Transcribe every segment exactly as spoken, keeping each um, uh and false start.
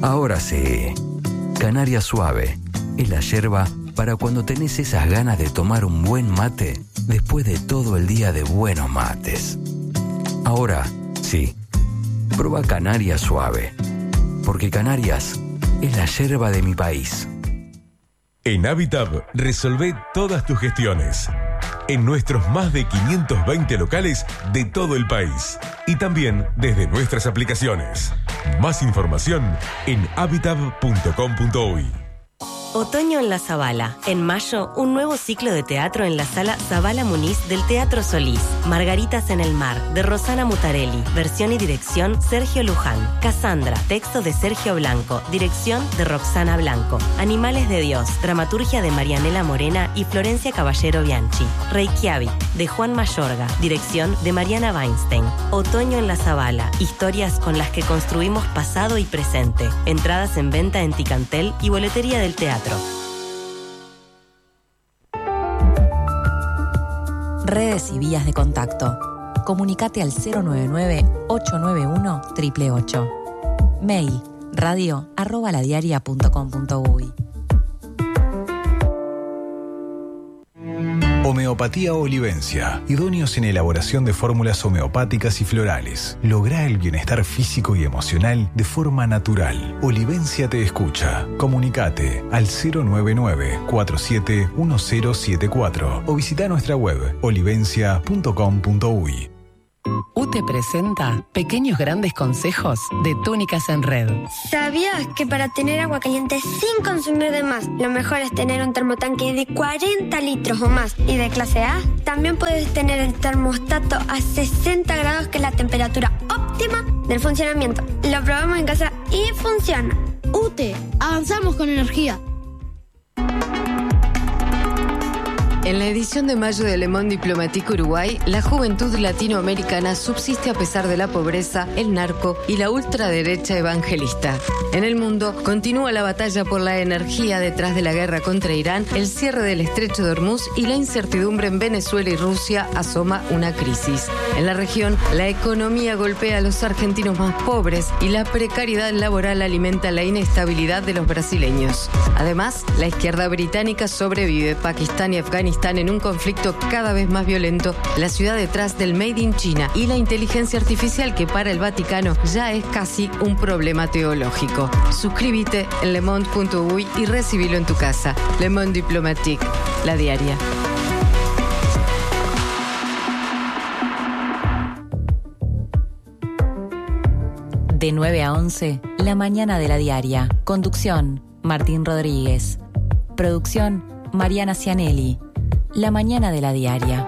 Ahora sí, Canaria Suave es la yerba para cuando tenés esas ganas de tomar un buen mate después de todo el día de buenos mates. Ahora sí, prueba Canaria Suave, porque Canarias es la yerba de mi país. En Habitab resolvé todas tus gestiones en nuestros más de quinientos veinte locales de todo el país y también desde nuestras aplicaciones. Más información en habitab punto com punto uy. Otoño en la Zabala. En mayo, un nuevo ciclo de teatro en la sala Zabala Muniz del Teatro Solís. Margaritas en el mar, de Rosana Mutarelli. Versión y dirección, Sergio Luján. Cassandra, texto de Sergio Blanco. Dirección de Roxana Blanco. Animales de Dios, dramaturgia de Marianela Morena y Florencia Caballero Bianchi. Reykjavik, de Juan Mayorga. Dirección de Mariana Weinstein. Otoño en la Zabala. Historias con las que construimos pasado y presente. Entradas en venta en Ticantel y boletería del teatro. Redes y vías de contacto. Comunicate al cero nueve nueve, ocho nueve uno, ocho ocho ocho. Mail radio arroba ladiaria punto com punto uy. Homeopatía Olivencia. Idóneos en elaboración de fórmulas homeopáticas y florales. Lográ el bienestar físico y emocional de forma natural. Olivencia te escucha. Comunicate al cero nueve nueve, cuatro siete uno cero siete cuatro o visita nuestra web olivencia punto com punto uy. U T E presenta Pequeños Grandes Consejos de Túnicas en Red. ¿Sabías que para tener agua caliente sin consumir de más, lo mejor es tener un termotanque de cuarenta litros o más y de clase A? También puedes tener el termostato a sesenta grados, que es la temperatura óptima del funcionamiento. Lo probamos en casa y funciona. U T E, avanzamos con energía. En la edición de mayo de Le Monde Diplomatique Uruguay, la juventud latinoamericana subsiste a pesar de la pobreza, el narco y la ultraderecha evangelista. En el mundo, continúa la batalla por la energía detrás de la guerra contra Irán, el cierre del estrecho de Hormuz y la incertidumbre en Venezuela y Rusia asoma una crisis. En la región, la economía golpea a los argentinos más pobres y la precariedad laboral alimenta la inestabilidad de los brasileños. Además, la izquierda británica sobrevive. Pakistán y Afganistán en un conflicto cada vez más violento, la ciudad detrás del Made in China y la inteligencia artificial, que para el Vaticano ya es casi un problema teológico. Suscríbete en le monde punto uy y recibilo en tu casa. Le Monde Diplomatique, la diaria. De nueve a once, la mañana de la diaria. Conducción, Martín Rodríguez. Producción, Mariana Cianelli. La mañana de la diaria.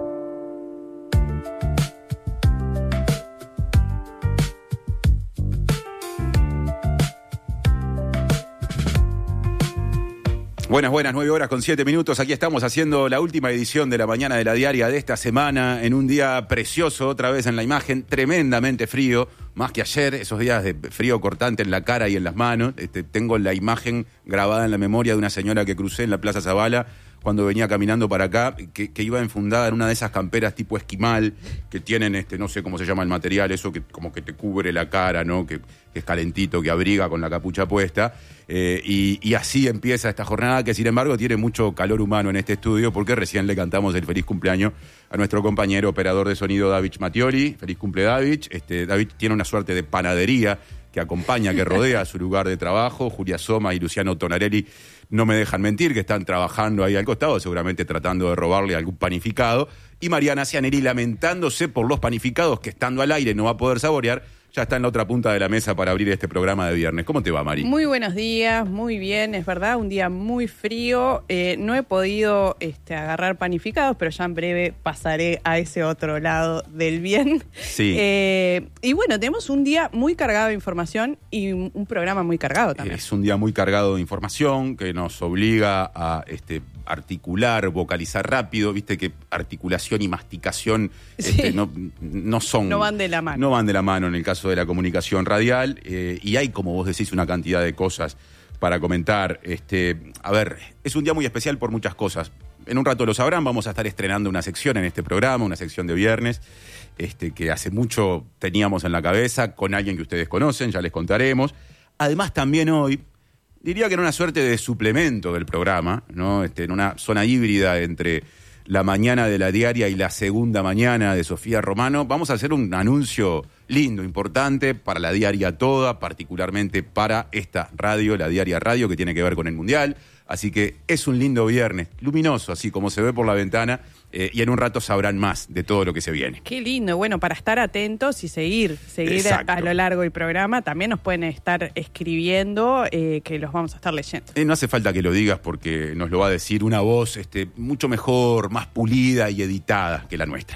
Buenas, buenas, nueve horas con siete minutos. Aquí estamos haciendo la última edición de la mañana de la diaria de esta semana, en un día precioso, otra vez en la imagen, tremendamente frío, más que ayer, esos días de frío cortante en la cara y en las manos. Este, tengo la imagen grabada en la memoria de una señora que crucé en la Plaza Zabala cuando venía caminando para acá, que, que iba enfundada en una de esas camperas tipo esquimal, que tienen, este, no sé cómo se llama el material, eso que como que te cubre la cara, ¿no? Que, que es calentito, que abriga con la capucha puesta. Eh, y, y así empieza esta jornada, que sin embargo tiene mucho calor humano en este estudio, porque recién le cantamos el feliz cumpleaños a nuestro compañero operador de sonido David Mattioli. Feliz cumple, David. Este, David tiene una suerte de panadería que acompaña, que rodea su lugar de trabajo. Julia Soma y Luciano Tonarelli no me dejan mentir, que están trabajando ahí al costado, seguramente tratando de robarle algún panificado. Y Mariana Cianelli lamentándose por los panificados que, estando al aire, no va a poder saborear. Ya está en la otra punta de la mesa para abrir este programa de viernes. ¿Cómo te va, Mari? Muy buenos días, muy bien, es verdad, un día muy frío. Eh, no he podido este, agarrar panificados, pero ya en breve pasaré a ese otro lado del bien. Sí. Eh, y bueno, tenemos un día muy cargado de información y un, un programa muy cargado también. Es un día muy cargado de información que nos obliga a este, articular, vocalizar rápido. Viste que articulación y masticación este, sí. no, no son... No van de la mano. No van de la mano en el caso de la comunicación radial, eh, y hay, como vos decís, una cantidad de cosas para comentar. Este, a ver, es un día muy especial por muchas cosas. En un rato lo sabrán, vamos a estar estrenando una sección en este programa, una sección de viernes, este, que hace mucho teníamos en la cabeza, con alguien que ustedes conocen, ya les contaremos. Además, también hoy, diría que en una suerte de suplemento del programa, ¿no? Este, en una zona híbrida entre la mañana de la diaria y la segunda mañana de Sofía Romano, vamos a hacer un anuncio lindo, importante para la diaria toda, particularmente para esta radio, la Diaria Radio, que tiene que ver con el Mundial. Así que es un lindo viernes, luminoso, así como se ve por la ventana, eh, y en un rato sabrán más de todo lo que se viene. Qué lindo, bueno, para estar atentos y seguir, seguir a, a lo largo del programa, también nos pueden estar escribiendo, eh, que los vamos a estar leyendo. Eh, no hace falta que lo digas porque nos lo va a decir una voz este, mucho mejor, más pulida y editada que la nuestra.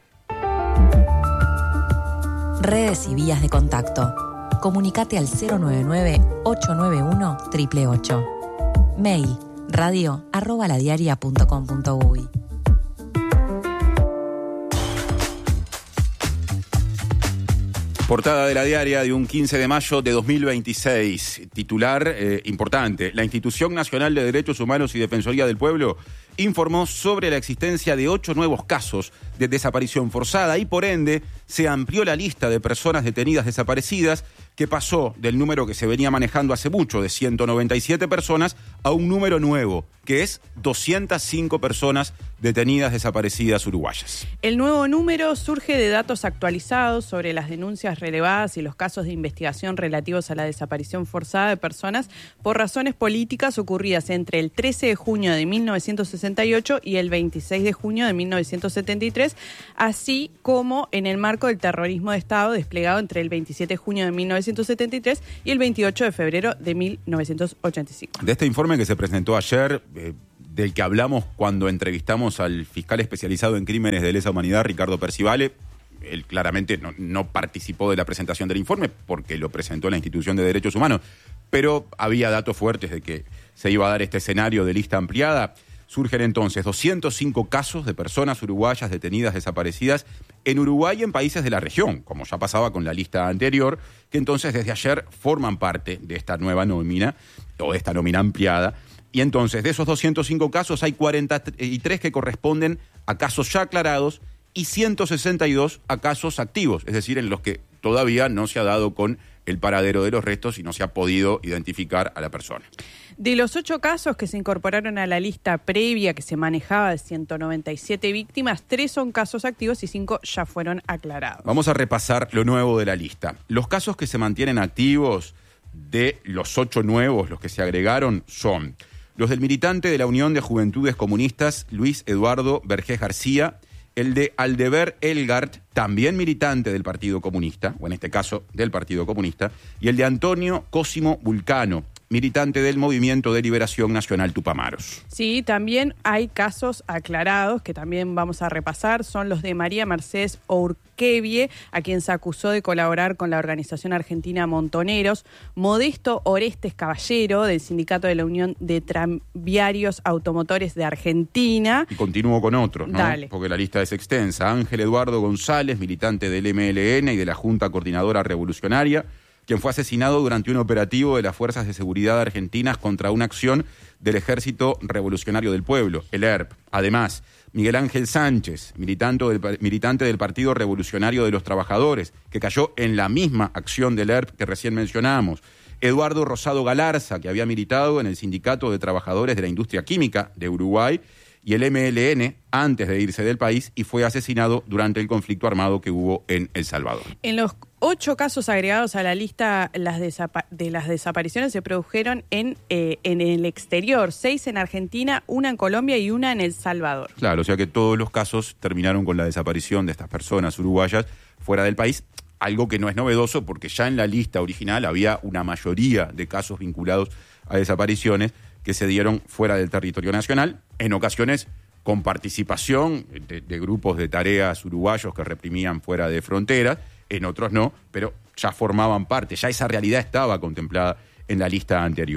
Redes y vías de contacto. Comunicate al cero nueve nueve, ocho nueve uno, ocho ocho ocho. Mail, radio, arroba ladiaria punto com punto uy. Portada de la diaria de un quince de mayo de dos mil veintiséis. Titular eh, importante. La Institución Nacional de Derechos Humanos y Defensoría del Pueblo informó sobre la existencia de ocho nuevos casos de desaparición forzada y por ende se amplió la lista de personas detenidas desaparecidas, que pasó del número que se venía manejando hace mucho, de ciento noventa y siete personas, a un número nuevo, que es doscientas cinco personas detenidas desaparecidas uruguayas. El nuevo número surge de datos actualizados sobre las denuncias relevadas y los casos de investigación relativos a la desaparición forzada de personas por razones políticas ocurridas entre el trece de junio de mil novecientos sesenta y ocho y el veintiséis de junio de mil novecientos setenta y tres, así como en el marco del terrorismo de Estado desplegado entre el veintisiete de junio de mil novecientos setenta y tres y el veintiocho de febrero de mil novecientos ochenta y cinco. De este informe que se presentó ayer, eh, del que hablamos cuando entrevistamos al fiscal especializado en crímenes de lesa humanidad, Ricardo Percivale, él claramente no, no participó de la presentación del informe porque lo presentó la Institución de Derechos Humanos, pero había datos fuertes de que se iba a dar este escenario de lista ampliada. Surgen entonces doscientos cinco casos de personas uruguayas detenidas desaparecidas en Uruguay y en países de la región, como ya pasaba con la lista anterior, que entonces desde ayer forman parte de esta nueva nómina, o de esta nómina ampliada. Y entonces de esos doscientos cinco casos hay cuarenta y tres que corresponden a casos ya aclarados y ciento sesenta y dos a casos activos, es decir, en los que todavía no se ha dado con el paradero de los restos y no se ha podido identificar a la persona. De los ocho casos que se incorporaron a la lista previa que se manejaba de ciento noventa y siete víctimas, tres son casos activos y cinco ya fueron aclarados. Vamos a repasar lo nuevo de la lista. Los casos que se mantienen activos de los ocho nuevos, los que se agregaron, son los del militante de la Unión de Juventudes Comunistas, Luis Eduardo Vergés García, el de Aldeber Elgart, también militante del Partido Comunista, o en este caso del Partido Comunista, y el de Antonio Cosimo Vulcano, militante del Movimiento de Liberación Nacional Tupamaros. Sí, también hay casos aclarados que también vamos a repasar. Son los de María Mercedes Urquevie, a quien se acusó de colaborar con la organización argentina Montoneros, Modesto Orestes Caballero, del Sindicato de la Unión de Tranviarios Automotores de Argentina. Y continúo con otros, ¿no? Dale. Porque la lista es extensa. Ángel Eduardo González, militante del M L N y de la Junta Coordinadora Revolucionaria, quien fue asesinado durante un operativo de las Fuerzas de Seguridad Argentinas contra una acción del Ejército Revolucionario del Pueblo, el E R P. Además, Miguel Ángel Sánchez, militante del, militante del Partido Revolucionario de los Trabajadores, que cayó en la misma acción del E R P que recién mencionamos. Eduardo Rosado Galarza, que había militado en el Sindicato de Trabajadores de la Industria Química de Uruguay y el M L N antes de irse del país y fue asesinado durante el conflicto armado que hubo en El Salvador. En los ocho casos agregados a la lista las desapa- de las desapariciones se produjeron en, eh, en el exterior, seis en Argentina, una en Colombia y una en El Salvador. Claro, o sea que todos los casos terminaron con la desaparición de estas personas uruguayas fuera del país, algo que no es novedoso porque ya en la lista original había una mayoría de casos vinculados a desapariciones que se dieron fuera del territorio nacional, en ocasiones con participación de, de grupos de tareas uruguayos que reprimían fuera de fronteras, en otros no, pero ya formaban parte, ya esa realidad estaba contemplada en la lista anterior.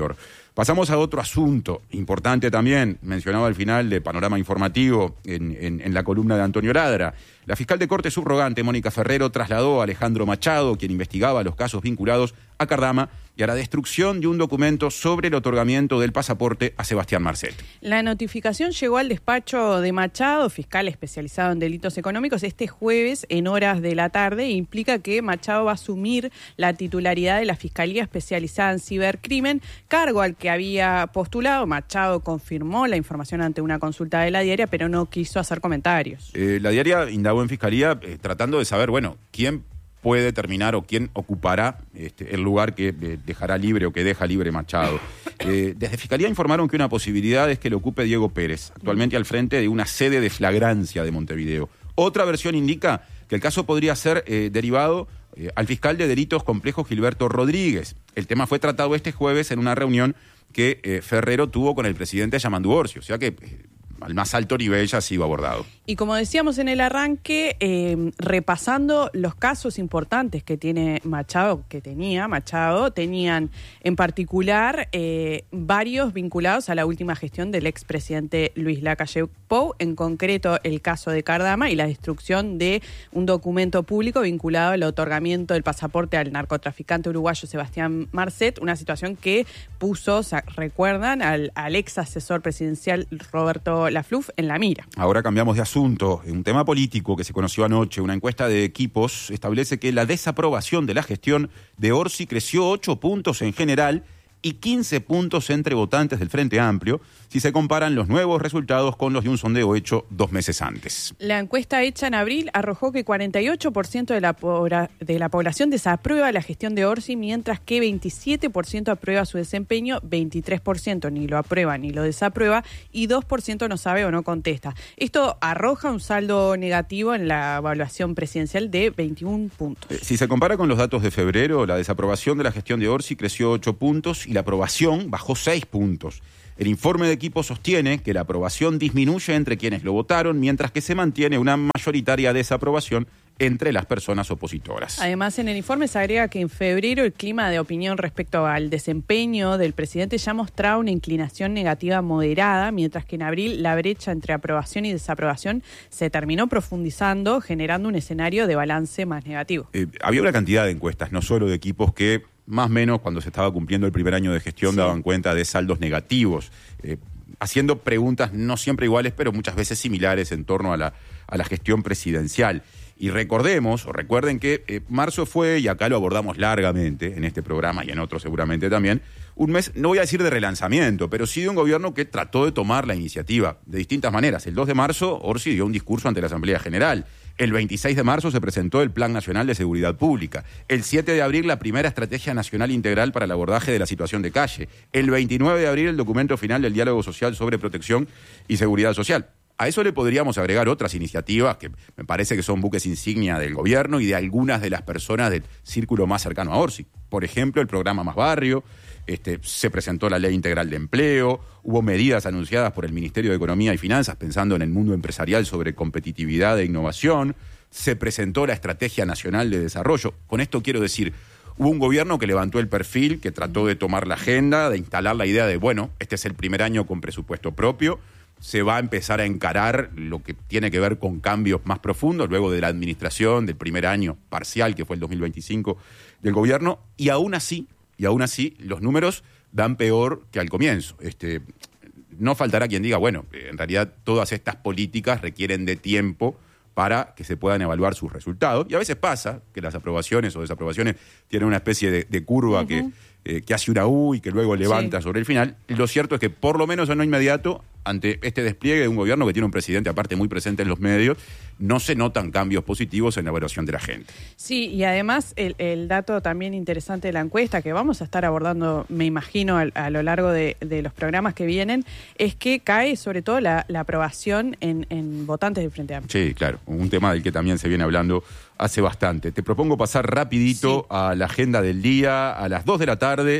Pasamos a otro asunto importante también, mencionado al final de Panorama Informativo en, en, en la columna de Antonio Ladra. La fiscal de corte subrogante, Mónica Ferrero, trasladó a Alejandro Machado, quien investigaba los casos vinculados a Cardama y a la destrucción de un documento sobre el otorgamiento del pasaporte a Sebastián Marcet. La notificación llegó al despacho de Machado, fiscal especializado en delitos económicos, este jueves en horas de la tarde e implica que Machado va a asumir la titularidad de la Fiscalía Especializada en Cibercrimen, cargo al que había postulado. Machado confirmó la información ante una consulta de La Diaria, pero no quiso hacer comentarios. Eh, la Diaria indagó en Fiscalía eh, tratando de saber, bueno, quién puede determinar o quién ocupará este, el lugar que eh, dejará libre o que deja libre Machado. Eh, desde Fiscalía informaron que una posibilidad es que lo ocupe Diego Pérez, actualmente al frente de una sede de flagrancia de Montevideo. Otra versión indica que el caso podría ser eh, derivado eh, al fiscal de delitos complejos Gilberto Rodríguez. El tema fue tratado este jueves en una reunión que eh, Ferrero tuvo con el presidente Yamandu Orsi, o sea que eh, al más alto nivel ya ha sido abordado. Y como decíamos en el arranque, eh, repasando los casos importantes que tiene Machado, que tenía Machado, tenían en particular eh, varios vinculados a la última gestión del expresidente Luis Lacalle Pou, en concreto el caso de Cardama y la destrucción de un documento público vinculado al otorgamiento del pasaporte al narcotraficante uruguayo Sebastián Marcet, una situación que puso, recuerdan, al, al ex asesor presidencial Roberto Lafluf en la mira. Ahora cambiamos de asunto. Un tema político que se conoció anoche. Una encuesta de Equipos establece que la desaprobación de la gestión de Orsi creció ocho puntos en general y quince puntos entre votantes del Frente Amplio, si se comparan los nuevos resultados con los de un sondeo hecho dos meses antes. La encuesta hecha en abril arrojó que cuarenta y ocho por ciento de la, pobra, de la población desaprueba la gestión de Orsi, mientras que veintisiete por ciento aprueba su desempeño, veintitrés por ciento ni lo aprueba ni lo desaprueba y dos por ciento no sabe o no contesta. Esto arroja un saldo negativo en la evaluación presidencial de veintiún puntos. Si se compara con los datos de febrero, la desaprobación de la gestión de Orsi creció ocho puntos y la aprobación bajó seis puntos. El informe de Equipo sostiene que la aprobación disminuye entre quienes lo votaron, mientras que se mantiene una mayoritaria desaprobación entre las personas opositoras. Además, en el informe se agrega que en febrero el clima de opinión respecto al desempeño del presidente ya mostraba una inclinación negativa moderada, mientras que en abril la brecha entre aprobación y desaprobación se terminó profundizando, generando un escenario de balance más negativo. Eh, había una cantidad de encuestas, no solo de Equipos, que más o menos cuando se estaba cumpliendo el primer año de gestión sí. daban cuenta de saldos negativos, eh, haciendo preguntas no siempre iguales, pero muchas veces similares en torno a la, a la gestión presidencial. Y recordemos, o recuerden que eh, marzo fue, y acá lo abordamos largamente en este programa y en otros seguramente también, un mes, no voy a decir de relanzamiento, pero sí de un gobierno que trató de tomar la iniciativa de distintas maneras. El dos de marzo, Orsi dio un discurso ante la Asamblea General. El veintiséis de marzo se presentó el Plan Nacional de Seguridad Pública. El siete de abril, la primera Estrategia Nacional Integral para el abordaje de la situación de calle. El veintinueve de abril, el documento final del Diálogo Social sobre Protección y Seguridad Social. A eso le podríamos agregar otras iniciativas que me parece que son buques insignia del gobierno y de algunas de las personas del círculo más cercano a Orsi. Por ejemplo, el programa Más Barrio, este, se presentó la Ley Integral de Empleo, hubo medidas anunciadas por el Ministerio de Economía y Finanzas pensando en el mundo empresarial sobre competitividad e innovación, se presentó la Estrategia Nacional de Desarrollo. Con esto quiero decir, hubo un gobierno que levantó el perfil, que trató de tomar la agenda, de instalar la idea de, bueno, este es el primer año con presupuesto propio, se va a empezar a encarar lo que tiene que ver con cambios más profundos, luego de la administración del primer año parcial, que fue el dos mil veinticinco, del gobierno, y aún así, y aún así, los números dan peor que al comienzo. Este, no faltará quien diga, bueno, en realidad todas estas políticas requieren de tiempo para que se puedan evaluar sus resultados, y a veces pasa que las aprobaciones o desaprobaciones tienen una especie de, de curva uh-huh. que, eh, que hace una U y que luego levanta sí. sobre el final. Lo cierto es que, por lo menos en lo inmediato, ante este despliegue de un gobierno que tiene un presidente aparte muy presente en los medios, no se notan cambios positivos en la evaluación de la gente. Sí, y además el, el dato también interesante de la encuesta, que vamos a estar abordando, me imagino, a, a lo largo de, de los programas que vienen, es que cae sobre todo la, la aprobación en, en votantes del Frente Amplio. Sí, claro, un tema del que también se viene hablando hace bastante. Te propongo pasar rapidito sí. a la agenda del día, a las dos de la tarde.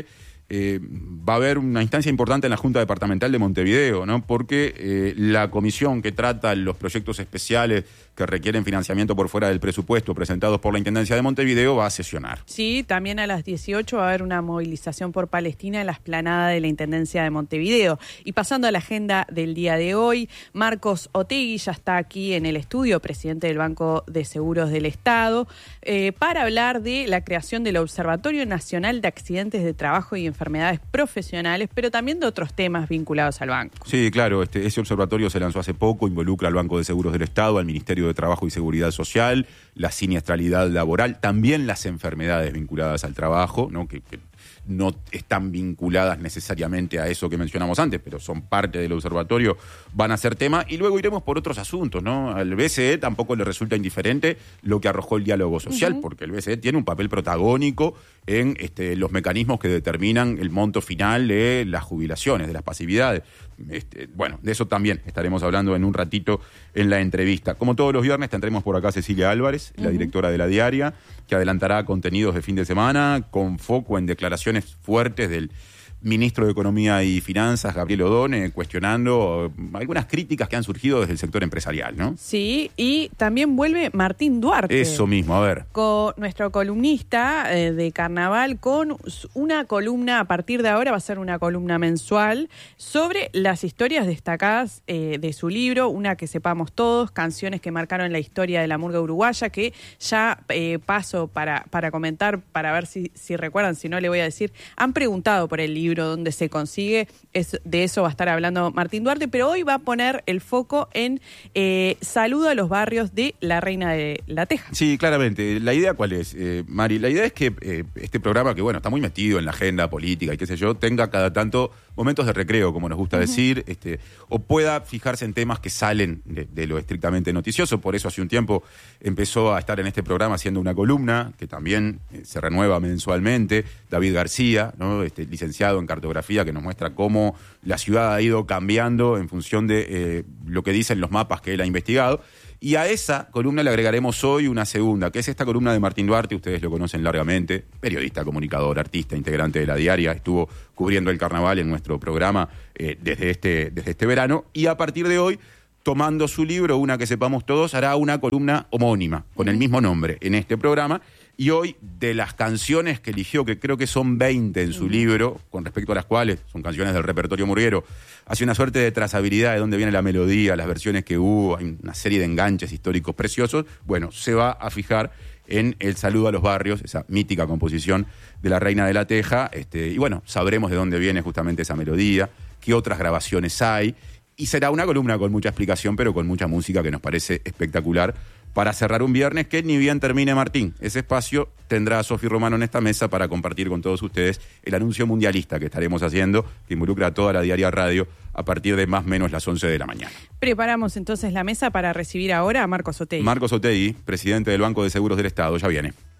eh, va a haber una instancia importante en la Junta Departamental de Montevideo, ¿no? Porque eh, la comisión que trata los proyectos especiales que requieren financiamiento por fuera del presupuesto presentados por la Intendencia de Montevideo va a sesionar. Sí, también a las dieciocho va a haber una movilización por Palestina en la explanada de la Intendencia de Montevideo. Y pasando a la agenda del día de hoy, Marcos Otegi ya está aquí en el estudio, presidente del Banco de Seguros del Estado, eh, para hablar de la creación del Observatorio Nacional de Accidentes de Trabajo y Enfermedades Profesionales, pero también de otros temas vinculados al banco. Sí, claro, este, ese observatorio se lanzó hace poco, involucra al Banco de Seguros del Estado, al Ministerio de Trabajo y Seguridad Social, la siniestralidad laboral, también las enfermedades vinculadas al trabajo, ¿no? que, que no están vinculadas necesariamente a eso que mencionamos antes, pero son parte del observatorio, van a ser tema, y luego iremos por otros asuntos, ¿no? Al B C E tampoco le resulta indiferente lo que arrojó el diálogo social, uh-huh. porque el B C E tiene un papel protagónico en este, los mecanismos que determinan el monto final de las jubilaciones, de las pasividades. Este, bueno, de eso también estaremos hablando en un ratito en la entrevista. Como todos los viernes tendremos por acá Cecilia Álvarez, uh-huh. la directora de La Diaria, que adelantará contenidos de fin de semana con foco en declaraciones fuertes del ministro de Economía y Finanzas, Gabriel Odone, cuestionando algunas críticas que han surgido desde el sector empresarial, ¿no? Sí, y también vuelve Martín Duarte. Eso mismo, a ver. Con nuestro columnista eh, de Carnaval, con una columna, a partir de ahora va a ser una columna mensual, sobre las historias destacadas eh, de su libro, una que sepamos todos, canciones que marcaron la historia de la murga uruguaya, que ya eh, paso para, para comentar, para ver si, si recuerdan, si no le voy a decir, han preguntado por el libro, donde se consigue, es, de eso va a estar hablando Martín Duarte, pero hoy va a poner el foco en eh, saludo a los barrios de la Reina de la Teja. Sí, claramente. ¿La idea cuál es, eh, Mari? La idea es que eh, este programa, que bueno, está muy metido en la agenda política y qué sé yo, tenga cada tanto momentos de recreo, como nos gusta uh-huh. decir, este, o pueda fijarse en temas que salen de, de lo estrictamente noticioso. Por eso hace un tiempo empezó a estar en este programa haciendo una columna, que también eh, se renueva mensualmente, David García, ¿no? este, licenciado en cartografía, que nos muestra cómo la ciudad ha ido cambiando en función de eh, lo que dicen los mapas que él ha investigado. Y a esa columna le agregaremos hoy una segunda, que es esta columna de Martín Duarte. Ustedes lo conocen largamente, periodista, comunicador, artista, integrante de La Diaria, estuvo cubriendo el carnaval en nuestro programa eh, desde, este, desde este verano, y a partir de hoy, tomando su libro, Una que sepamos todos, hará una columna homónima, con el mismo nombre, en este programa. Y hoy, de las canciones que eligió, que creo que son veinte en su libro, con respecto a las cuales son canciones del repertorio murguero, hace una suerte de trazabilidad de dónde viene la melodía, las versiones que hubo, hay una serie de enganches históricos preciosos. Bueno, se va a fijar en el saludo a los barrios, esa mítica composición de La Reina de la Teja, este, y bueno, sabremos de dónde viene justamente esa melodía, qué otras grabaciones hay, y será una columna con mucha explicación, pero con mucha música que nos parece espectacular, para cerrar un viernes que ni bien termine Martín. Ese espacio tendrá a Sofi Romano en esta mesa para compartir con todos ustedes el anuncio mundialista que estaremos haciendo, que involucra a toda la Diaria Radio a partir de más o menos las once de la mañana. Preparamos entonces la mesa para recibir ahora a Marcos Otegi. Marcos Otegi, presidente del Banco de Seguros del Estado, ya viene.